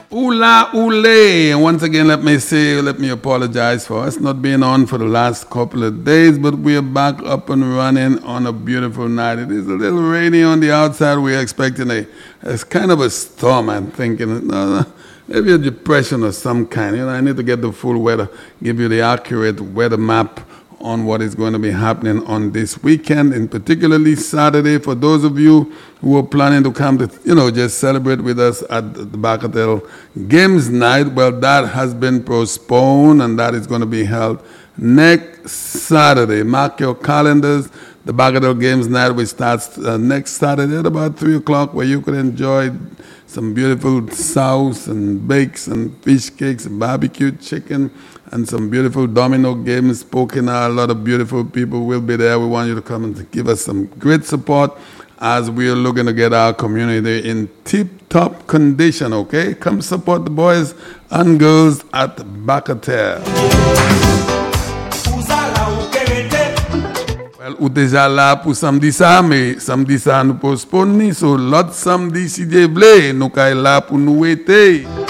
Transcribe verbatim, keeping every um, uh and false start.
Ula Ule. Once again, let me say, let me apologize for us not being on for the last couple of days, but we are back up and running on a beautiful night. It is a little rainy on the outside. We're expecting a, it's kind of a storm, I'm thinking. No, no, maybe a depression of some kind. You know, I need to get the full weather, give you the accurate weather map on what is going to be happening on this weekend, and particularly Saturday. For those of you who are planning to come to, you know, just celebrate with us at the Bagatelle Games Night, well, that has been postponed, and that is going to be held next Saturday. Mark your calendars. The Bagatelle Games Night, which starts uh, next Saturday at about three o'clock, where you can enjoy some beautiful sauce and bakes and fish cakes and barbecue chicken and some beautiful domino games. Spoken, a lot of beautiful people will be there. We want you to come and give us some great support as we are looking to get our community in tip-top condition, okay? Come support the boys and girls at Bagatelle. Well, ou déjà là pour samedi ça, mais samedi ça nous postpone, so l'autre samedi si Dieu veut, nous sommes là pour nous aider.